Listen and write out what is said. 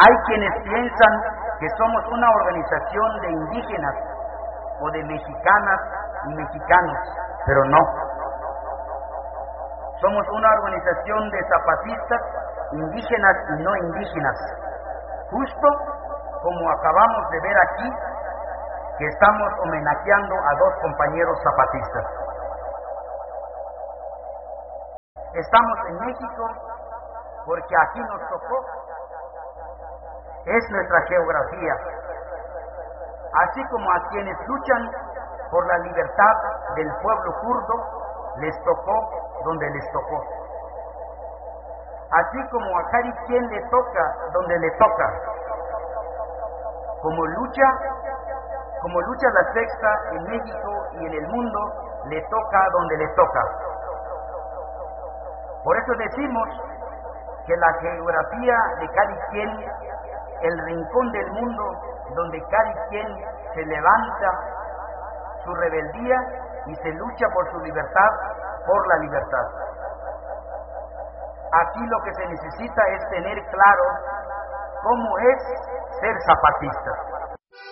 Hay quienes piensan que somos una organización de indígenas o de mexicanas y mexicanos, pero no. Somos una organización de zapatistas, indígenas y no indígenas, justo como acabamos de ver aquí, que estamos homenajeando a dos compañeros zapatistas. Estamos en México porque aquí nos tocó, es nuestra geografía, así como a quienes luchan por la libertad del pueblo kurdo, les tocó donde les tocó. Así como a cada quien le toca donde le toca. Como lucha la sexta en México y en el mundo, le toca donde le toca. Por eso decimos que la geografía de cada quien, el rincón del mundo donde cada quien se levanta su rebeldía y se lucha por su libertad, por la libertad. Aquí lo que se necesita es tener claro cómo es ser zapatista.